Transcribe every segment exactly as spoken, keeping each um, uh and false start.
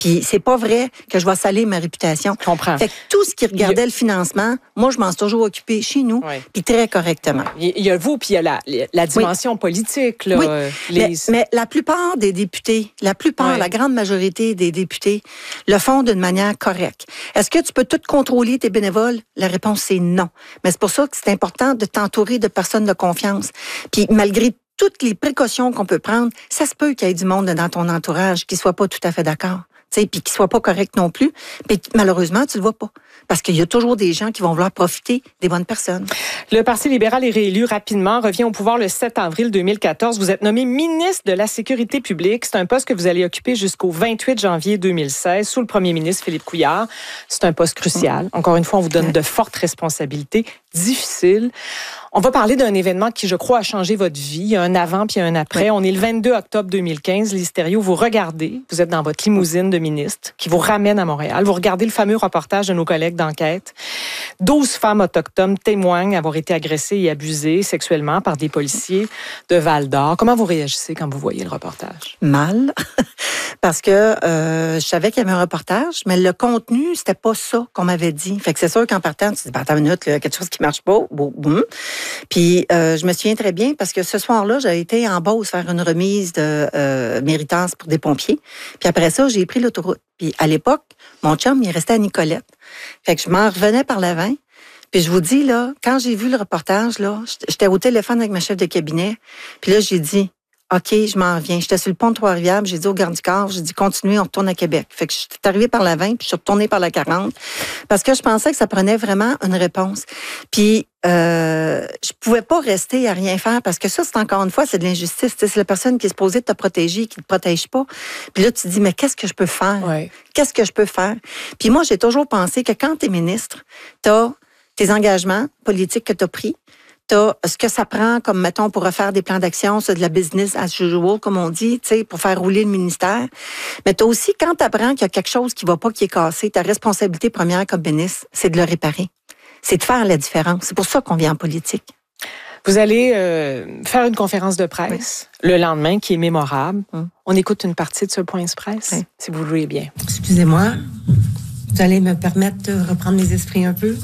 Puis c'est pas vrai que je vais salir ma réputation. Je comprends. Fait que tout ce qui regardait a... le financement, moi, je m'en suis toujours occupée chez nous, oui. Puis très correctement. Il y a vous, puis il y a la, la dimension oui. politique. Là, oui. les... mais, mais la plupart des députés, la plupart, oui. la grande majorité des députés le font d'une manière correcte. Est-ce que tu peux tout contrôler tes bénévoles? La réponse, c'est non. Mais c'est pour ça que c'est important de t'entourer de personnes de confiance. Puis malgré toutes les précautions qu'on peut prendre, ça se peut qu'il y ait du monde dans ton entourage qui soit pas tout à fait d'accord. Puis qui ne soit pas correct non plus. Mais malheureusement, tu le vois pas. Parce qu'il y a toujours des gens qui vont vouloir profiter des bonnes personnes. Le Parti libéral est réélu rapidement, revient au pouvoir le sept avril deux mille quatorze. Vous êtes nommé ministre de la Sécurité publique. C'est un poste que vous allez occuper jusqu'au vingt-huit janvier deux mille seize sous le premier ministre Philippe Couillard. C'est un poste crucial. Encore une fois, on vous donne de fortes responsabilités, difficiles. On va parler d'un événement qui, je crois, a changé votre vie. Il y a un avant puis un après. Oui. On est le vingt-deux octobre deux mille quinze. Lise Thériault, vous regardez, vous êtes dans votre limousine de ministre qui vous ramène à Montréal. Vous regardez le fameux reportage de nos collègues d'enquête. douze femmes autochtones témoignent avoir été agressées et abusées sexuellement par des policiers de Val-d'Or. Comment vous réagissez quand vous voyez le reportage? Mal. Parce que euh, je savais qu'il y avait un reportage, mais le contenu, c'était pas ça qu'on m'avait dit. Fait que c'est sûr qu'en partant, tu te dis, attends une minute, là, quelque chose qui marche pas. Boum. Puis euh, je me souviens très bien parce que ce soir-là, j'ai été en Beauce faire une remise de euh, méritance pour des pompiers. Puis après ça, j'ai pris l'autoroute. Puis à l'époque, mon chum, il restait à Nicolette. Fait que je m'en revenais par l'avant. Puis je vous dis, là, quand j'ai vu le reportage, là, j'étais au téléphone avec ma chef de cabinet. Puis là, j'ai dit, OK, je m'en reviens. J'étais sur le pont de Trois-Rivières, j'ai dit au garde du corps, j'ai dit, continuez, on retourne à Québec. Fait que je suis arrivée par la vingt, puis je suis retournée par la quarante, parce que je pensais que ça prenait vraiment une réponse. Puis, euh, je pouvais pas rester à rien faire, parce que ça, c'est encore une fois, c'est de l'injustice. C'est la personne qui est supposée de te protéger, qui te protège pas. Puis là, tu te dis, mais qu'est-ce que je peux faire? Ouais. Qu'est-ce que je peux faire? Puis moi, j'ai toujours pensé que quand tu es ministre, tu as tes engagements politiques que tu as pris, t'as ce que ça prend, comme, mettons, pour refaire des plans d'action, c'est de la business as usual, comme on dit, tu sais, pour faire rouler le ministère. Mais t'as aussi, quand t'apprends qu'il y a quelque chose qui va pas, qui est cassé, ta responsabilité première comme ministre, c'est de le réparer. C'est de faire la différence. C'est pour ça qu'on vient en politique. Vous allez euh, faire une conférence de presse oui. le lendemain qui est mémorable. Hum. On écoute une partie de ce point express, oui. si vous le voulez bien. Excusez-moi, vous allez me permettre de reprendre mes esprits un peu.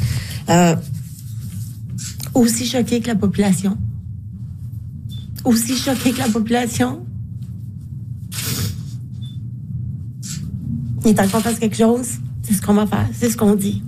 Euh, Aussi choqué que la population. Aussi choqué que la population. Il est temps qu'on fasse quelque chose. C'est ce qu'on va faire. C'est ce qu'on dit.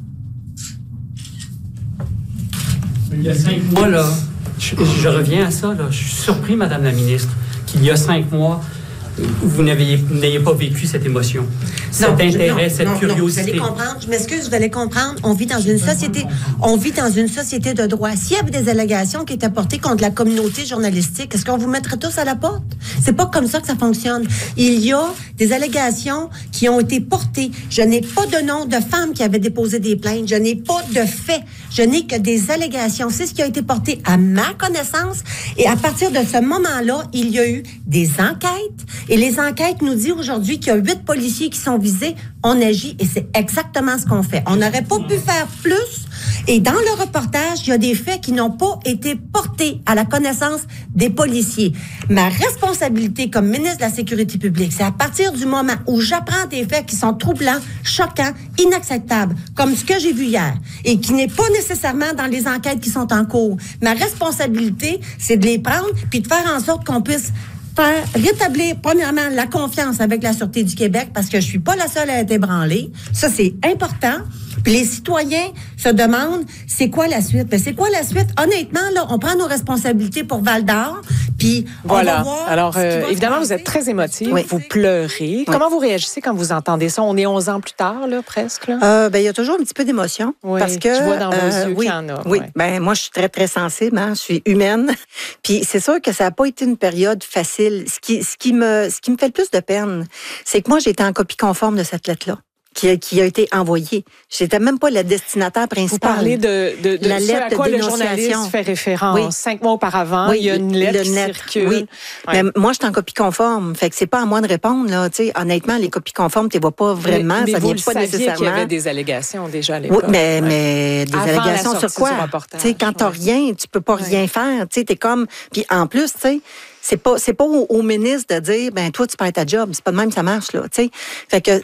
Il y a cinq mois, là, je, je reviens à ça, là. Je suis surpris, Madame la ministre, qu'il y a cinq mois, vous n'ayez, n'ayez pas vécu cette émotion, cet non, intérêt, non, cette non, curiosité. Non, vous allez comprendre, je m'excuse, vous allez comprendre, on vit dans une société, on vit dans une société de droit. S'il y avait des allégations qui étaient portées contre la communauté journalistique, est-ce qu'on vous mettrait tous à la porte? C'est pas comme ça que ça fonctionne. Il y a des allégations qui ont été portées. Je n'ai pas de nom de femmes qui avaient déposé des plaintes. Je n'ai pas de faits. Je n'ai que des allégations. C'est ce qui a été porté à ma connaissance. Et à partir de ce moment-là, il y a eu des enquêtes. Et les enquêtes nous disent aujourd'hui qu'il y a huit policiers qui sont visés. On agit et c'est exactement ce qu'on fait. On n'aurait pas pu faire plus. Et dans le reportage, il y a des faits qui n'ont pas été portés à la connaissance des policiers. Ma responsabilité comme ministre de la Sécurité publique, c'est à partir du moment où j'apprends des faits qui sont troublants, choquants, inacceptables, comme ce que j'ai vu hier, et qui n'est pas nécessairement dans les enquêtes qui sont en cours. Ma responsabilité, c'est de les prendre puis de faire en sorte qu'on puisse faire rétablir, premièrement, la confiance avec la Sûreté du Québec, parce que je suis pas la seule à être ébranlée. Ça, c'est important. Puis les citoyens se demandent, c'est quoi la suite? Ben, c'est quoi la suite? Honnêtement, là, on prend nos responsabilités pour Val-d'Or, puis voilà. on va voir. Alors, euh, évidemment, vous êtes très émotive, oui. vous pleurez. Oui. Comment vous réagissez quand vous entendez ça? On est onze ans plus tard, là, presque. Là. Euh, ben, il y a toujours un petit peu d'émotion. Oui, parce que, je vois dans vos euh, yeux oui, qu'il y en a. Oui, ouais. ben, moi, je suis très, très sensible. Hein? Je suis humaine. Puis c'est sûr que ça n'a pas été une période facile. Ce qui, ce, qui me, ce qui me fait le plus de peine, c'est que moi, j'étais en copie conforme de cette lettre-là. qui a, qui a été envoyée. J'étais même pas le destinataire principal. Vous parlez de, de, de la ce lettre à quoi de le journaliste fait référence. Oui. Cinq mois auparavant, oui, il y a une lettre qui net, circule. Oui. Ouais. Mais moi, je suis en copie conforme. Fait que c'est pas à moi de répondre, là. Tu sais, honnêtement, les copies conformes, tu les vois pas vraiment. Mais, mais ça vous vient le pas saviez nécessairement. qu'il y avait des allégations déjà à l'époque. Oui, mais, ouais. mais des Avant allégations sur quoi? Tu sais, quand t'as ouais. rien, tu peux pas ouais. rien faire. Tu sais, t'es comme. Puis en plus, tu sais, c'est pas, c'est pas au, au ministre de dire, ben toi, tu perds ta job. C'est pas de même, ça marche, là. Tu sais. Fait que